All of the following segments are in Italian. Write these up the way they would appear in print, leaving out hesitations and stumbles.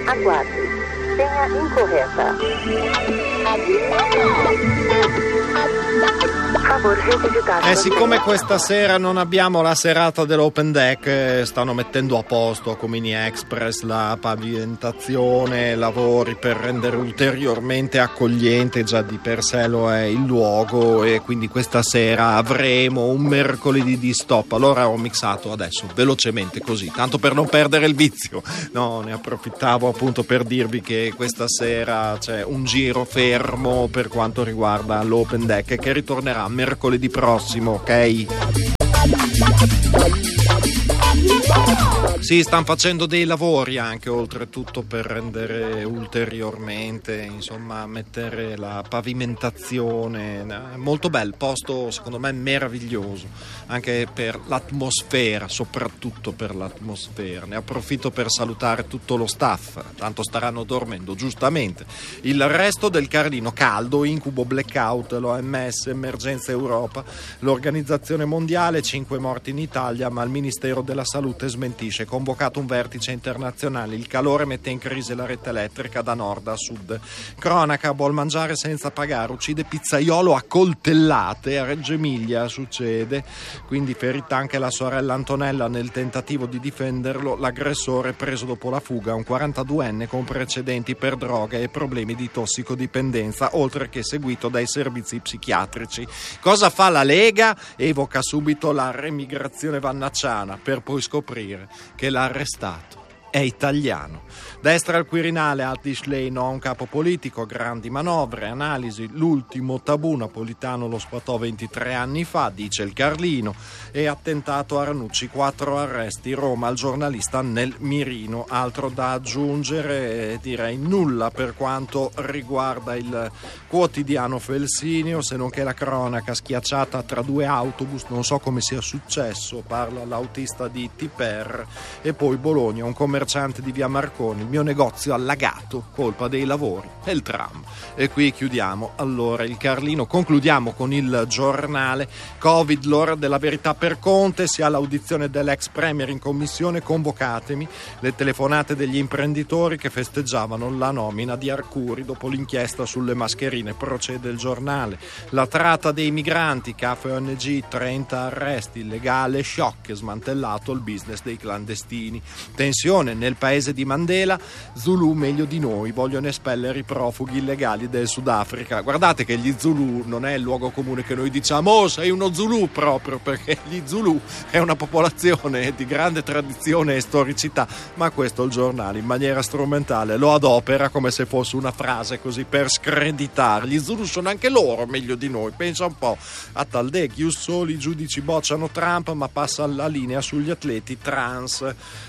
Aguarde. Senha incorreta. Favor revisitar. Siccome questa sera non abbiamo la serata dell'Open Deck, stanno mettendo a posto a Comini Express la pavimentazione, lavori per rendere ulteriormente accogliente, già di per sé lo è il luogo, e quindi questa sera avremo un mercoledì di stop. Allora ho mixato adesso velocemente così, tanto per non perdere il vizio. No, ne approfittavo appunto per dirvi che questa sera c'è un giro fermo per quanto riguarda l'Open Deck che ritornerà mercoledì prossimo, ok? Sì, stanno facendo dei lavori anche oltretutto per rendere ulteriormente, insomma, mettere la pavimentazione. Molto bel posto, secondo me meraviglioso, anche per l'atmosfera, soprattutto per l'atmosfera. Ne approfitto per salutare tutto lo staff, tanto staranno dormendo, giustamente. Il resto del Carlino, caldo, incubo, blackout, l'OMS, emergenza Europa, l'Organizzazione Mondiale, 5 morti in Italia, ma il Ministero della Salute smentisce. Convocato un vertice internazionale, il calore mette in crisi la rete elettrica da nord a sud. Cronaca, vuol mangiare senza pagare, uccide pizzaiolo a coltellate, a Reggio Emilia succede, quindi ferita anche la sorella Antonella nel tentativo di difenderlo. L'aggressore preso dopo la fuga, un 42enne con precedenti per droga e problemi di tossicodipendenza, oltre che seguito dai servizi psichiatrici. Cosa fa la Lega? Evoca subito la remigrazione vannacciana, per poi scoprire che l'arrestato è italiano. Destra al Quirinale, Altischley no a un capo politico, grandi manovre, analisi, l'ultimo tabù, Napolitano lo sfatò 23 anni fa, dice il Carlino, e attentato a Ranucci, 4 arresti, Roma, il giornalista nel mirino. Altro da aggiungere, direi nulla per quanto riguarda il quotidiano Felsineo, se non che la cronaca schiacciata tra 2 autobus, non so come sia successo, parla l'autista di Tiper, e poi Bologna, un commerciante di via Marconi, il mio negozio allagato, colpa dei lavori e il tram. E qui chiudiamo allora il Carlino, concludiamo con il giornale. Covid, l'ora della verità per Conte, sia l'audizione dell'ex premier in commissione, convocatemi, le telefonate degli imprenditori che festeggiavano la nomina di Arcuri dopo l'inchiesta sulle mascherine, procede il giornale. La tratta dei migranti, Cafe ONG, 30 arresti, illegale, shock, smantellato il business dei clandestini. Tensione nel paese di Mandela, Zulu meglio di noi, vogliono espellere i profughi illegali del Sudafrica. Guardate che gli Zulu non è il luogo comune che noi diciamo oh sei uno Zulu, proprio perché gli Zulu è una popolazione di grande tradizione e storicità, ma questo il giornale in maniera strumentale lo adopera come se fosse una frase così per screditarli. Gli Zulu sono anche loro meglio di noi, pensa un po'. A Taldec, Jussoli, i giudici bocciano Trump ma passa la linea sugli atleti trans.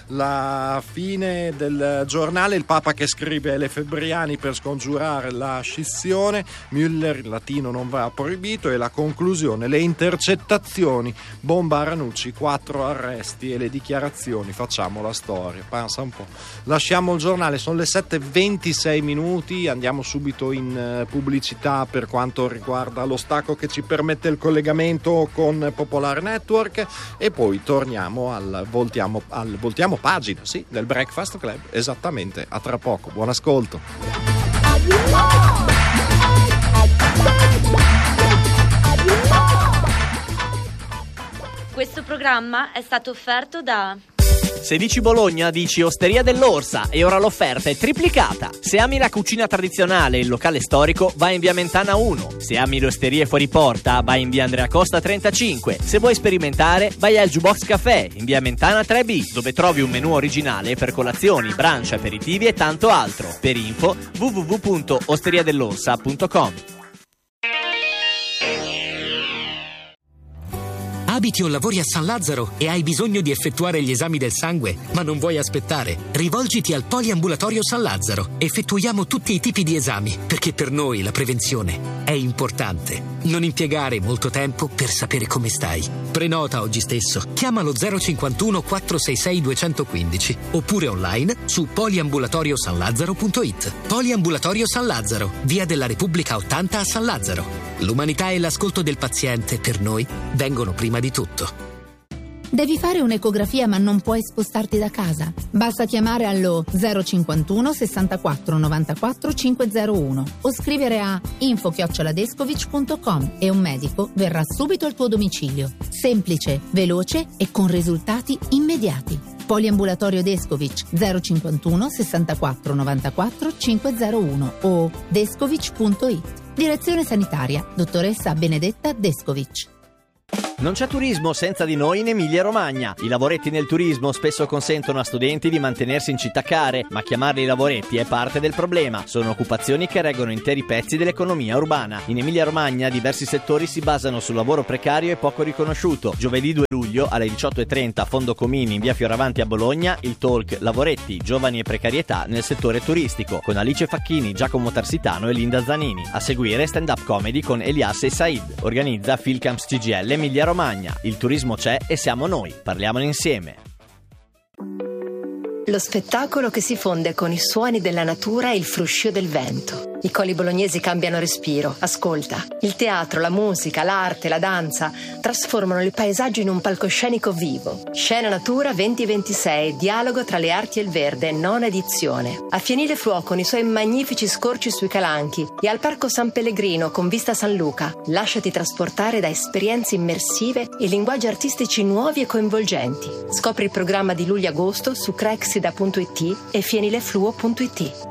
La fine del giornale, il Papa che scrive alle Febbriani per scongiurare la scissione, Müller il latino non va proibito, e la conclusione, le intercettazioni, bomba a Ranucci, 4 arresti e le dichiarazioni, facciamo la storia, pensa un po'. Lasciamo il giornale, sono le 7:26, andiamo subito in pubblicità per quanto riguarda lo stacco che ci permette il collegamento con Popolare Network, e poi torniamo al voltiamo pagina, sì, del Breakfast Club, esattamente, a tra poco, buon ascolto. Questo programma è stato offerto da... Se dici Bologna, dici Osteria dell'Orsa, e ora l'offerta è triplicata. Se ami la cucina tradizionale e il locale storico, vai in via Mentana 1. Se ami le osterie fuori porta, vai in via Andrea Costa 35. Se vuoi sperimentare, vai al Jukebox Café in via Mentana 3B, dove trovi un menù originale per colazioni, brunch, aperitivi e tanto altro. Per info www.osteriadell'orsa.com. Abiti o lavori a San Lazzaro e hai bisogno di effettuare gli esami del sangue, ma non vuoi aspettare? Rivolgiti al Poliambulatorio San Lazzaro. Effettuiamo tutti i tipi di esami, perché per noi la prevenzione è importante. Non impiegare molto tempo per sapere come stai. Prenota oggi stesso. Chiamalo 051 466 215 oppure online su poliambulatoriosanlazzaro.it. Poliambulatorio San Lazzaro, via della Repubblica 80 a San Lazzaro. L'umanità e l'ascolto del paziente per noi vengono prima di tutto. Devi fare un'ecografia ma non puoi spostarti da casa? Basta chiamare allo 051 64 94 501 o scrivere a info@descovich.com e un medico verrà subito al tuo domicilio. Semplice, veloce e con risultati immediati. Poliambulatorio Descovich 051 64 94 501 o descovich.it. Direzione sanitaria dottoressa Benedetta Descovich. Non c'è turismo senza di noi in Emilia-Romagna. I lavoretti nel turismo spesso consentono a studenti di mantenersi in città care, ma chiamarli lavoretti è parte del problema. Sono occupazioni che reggono interi pezzi dell'economia urbana. In Emilia-Romagna diversi settori si basano sul lavoro precario e poco riconosciuto. Giovedì 2 luglio alle 18:30 a Fondo Comini in via Fioravanti a Bologna il talk Lavoretti, giovani e precarietà nel settore turistico con Alice Facchini, Giacomo Tarsitano e Linda Zanini. A seguire stand-up comedy con Elias e Said. Organizza Philcamps CGL Emilia Romagna. Il turismo c'è e siamo noi. Parliamone insieme. Lo spettacolo che si fonde con i suoni della natura e il fruscio del vento. I colli bolognesi cambiano respiro. Ascolta. Il teatro, la musica, l'arte, la danza trasformano il paesaggio in un palcoscenico vivo. Scena Natura 2026, dialogo tra le arti e il verde, nona edizione. A Fienile Fluò con i suoi magnifici scorci sui calanchi e al Parco San Pellegrino con vista San Luca. Lasciati trasportare da esperienze immersive e linguaggi artistici nuovi e coinvolgenti. Scopri il programma di luglio-agosto su crexida.it e fienilefluo.it.